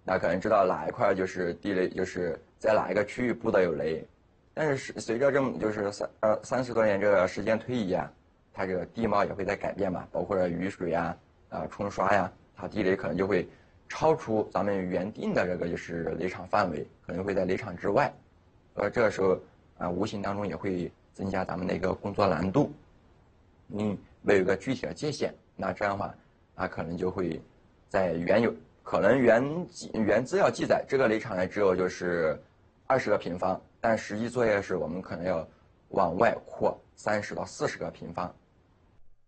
那可能知道哪一块就是地雷，就是在哪一个区域布的有雷。但是随着这么就是30多年这个时间推移啊，它这个地貌也会在改变嘛，包括雨水呀、冲刷呀，它地雷可能就会超出咱们原定的这个就是雷场范围，可能会在雷场之外。这个时候无形当中也会增加咱们的一个工作难度。没有一个具体的界限，那这样的话，可能就会在原资料记载这个雷场呢只有就是20个平方，但实际作业时我们可能要往外扩30到40个平方，